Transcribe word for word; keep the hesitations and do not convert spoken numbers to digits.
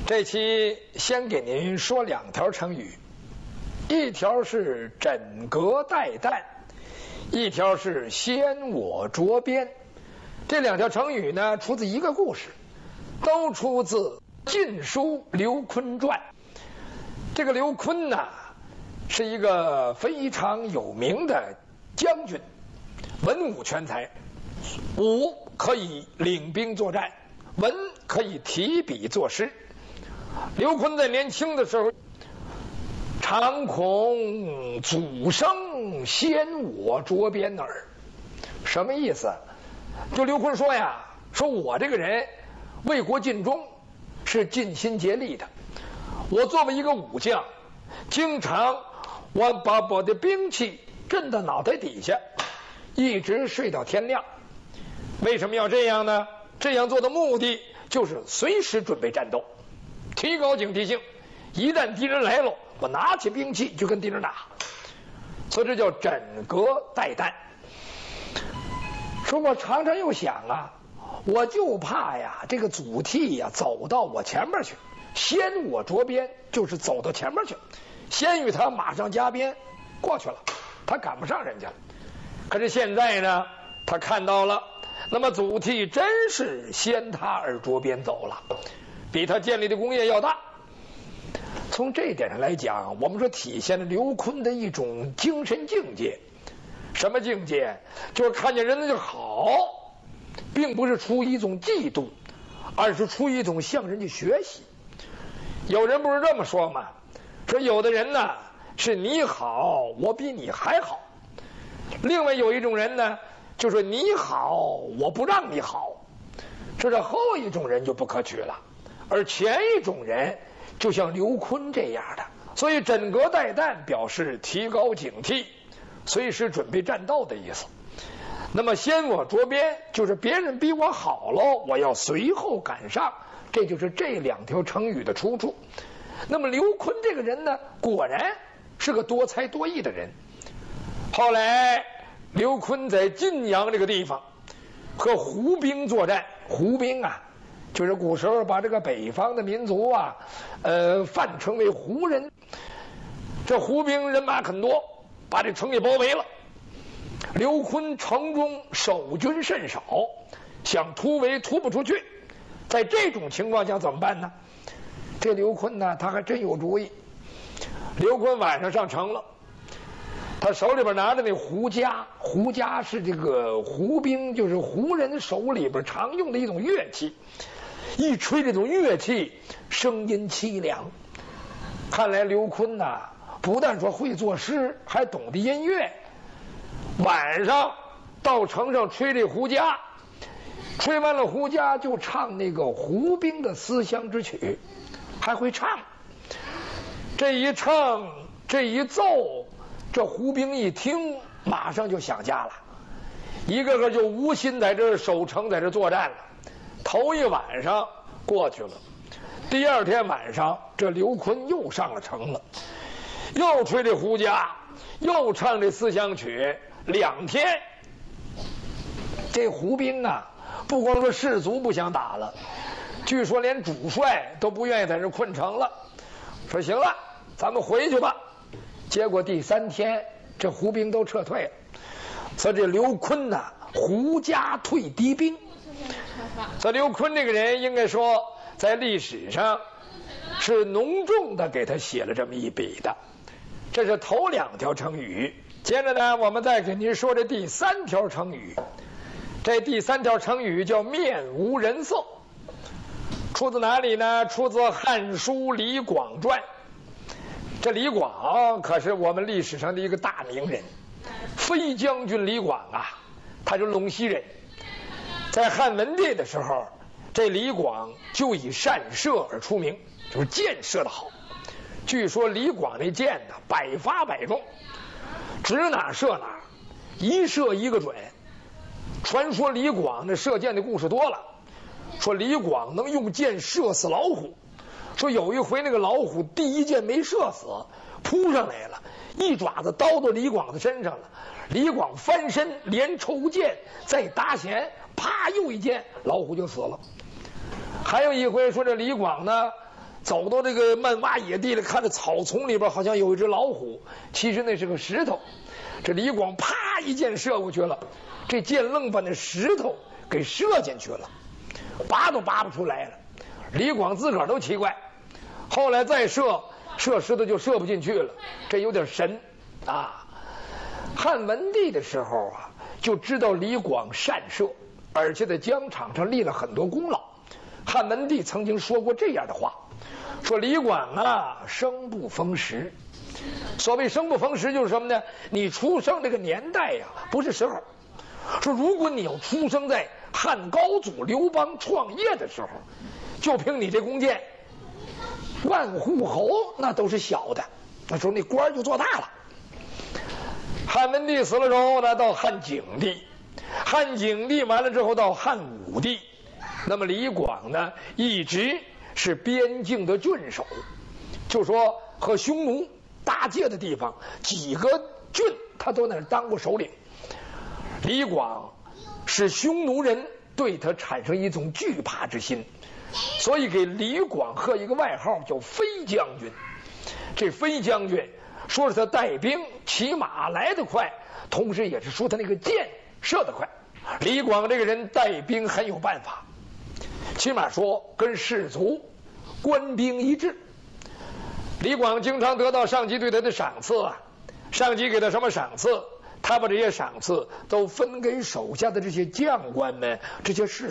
这期先给您说两条成语，一条是枕戈待旦，一条是先我着边。这两条成语呢，出自一个故事，都出自《晋书·刘琨传》。这个刘琨呢，是一个非常有名的将军，文武全才，武可以领兵作战，文可以提笔作诗。刘琨在年轻的时候，常恐祖生先我着边耳。什么意思？就刘琨说呀，说我这个人为国尽忠，是尽心竭力的。我作为一个武将，经常我把我的兵器震到脑袋底下，一直睡到天亮。为什么要这样呢？这样做的目的就是随时准备战斗，提高警惕性，一旦敌人来了，我拿起兵器就跟敌人打。所以这叫枕戈待旦。说我常常又想啊，我就怕呀这个祖逖呀走到我前面去，先我着边就是走到前面去，先与他马上加鞭过去了，他赶不上人家。可是现在呢，他看到了，那么祖逖真是先他而着边走了，比他建立的功业要大。从这一点上来讲，我们说体现了刘琨的一种精神境界。什么境界？就是看见人家就好，并不是出于一种嫉妒，而是出于一种向人家学习。有人不是这么说吗？说有的人呢是你好我比你还好，另外有一种人呢就说你好我不让你好，这是后一种人就不可取了。而前一种人就像刘琨这样的，所以枕戈待旦表示提高警惕，随时准备战斗的意思。那么先我着边就是别人比我好了，我要随后赶上，这就是这两条成语的出处。那么刘琨这个人呢，果然是个多才多艺的人。后来刘琨在晋阳这个地方和胡兵作战，胡兵啊就是古时候把这个北方的民族啊呃泛称为胡人。这胡兵人马很多，把这城给包围了。刘琨城中守军甚少，想突围突不出去。在这种情况下怎么办呢？这刘琨呢，他还真有主意。刘琨晚上上城了，他手里边拿着那胡笳，胡笳是这个胡兵，就是胡人手里边常用的一种乐器。一吹这种乐器，声音凄凉。看来刘琨呐，不但说会作诗，还懂得音乐。晚上到城上吹这胡笳，吹完了胡笳就唱那个胡兵的思乡之曲，还会唱。这一唱这一奏，这胡兵一听马上就想家了，一个个就无心在这守城，在这作战了。头一晚上过去了，第二天晚上这刘琨又上了城了，又吹这胡笳，又唱这思乡曲。两天这胡兵啊，不光说士卒不想打了，据说连主帅都不愿意在这困城了，说行了咱们回去吧。结果第三天这胡兵都撤退了，所以这刘琨呐，胡笳退敌兵。所以刘琨这个人应该说在历史上是浓重的给他写了这么一笔的。这是头两条成语。接着呢，我们再给您说这第三条成语。这第三条成语叫面无人色，出自哪里呢？出自《汉书·李广传》。这李广可是我们历史上的一个大名人，飞将军李广啊，他是陇西人。在汉文帝的时候，这李广就以善射而出名，就是箭射得好。据说李广那箭呢，百发百中，指哪射哪，一射一个准。传说李广那射箭的故事多了，说李广能用箭射死老虎，说有一回那个老虎第一箭没射死，扑上来了，一爪子刀到李广的身上了，李广翻身连抽箭再搭弦，啪又一箭，老虎就死了。还有一回说这李广呢走到这个漫洼野地里，看着草丛里边好像有一只老虎，其实那是个石头。这李广啪一箭射过去了，这箭愣把那石头给射进去了，拔都拔不出来了。李广自个儿都奇怪，后来再射，射石头就射不进去了，这有点神啊。汉文帝的时候啊，就知道李广善射，而且在疆场上立了很多功劳。汉文帝曾经说过这样的话，说李广啊，生不逢时。所谓生不逢时就是什么呢？你出生这个年代呀、啊，不是时候。说如果你要出生在汉高祖刘邦创业的时候，就凭你这弓箭，万户侯那都是小的，那时候那官就做大了。汉文帝死了之后呢，到汉景帝，汉景帝完了之后到汉武帝，那么李广呢，一直是边境的郡守，就说和匈奴搭界的地方几个郡，他都在那当过首领。李广使匈奴人对他产生一种惧怕之心，所以给李广贺一个外号叫飞将军。这飞将军说是他带兵骑马来得快，同时也是说他那个箭射得快。李广这个人带兵很有办法，起码说跟士卒官兵一致。李广经常得到上级对他的赏赐啊，上级给他什么赏赐，他把这些赏赐都分给手下的这些将官们，这些士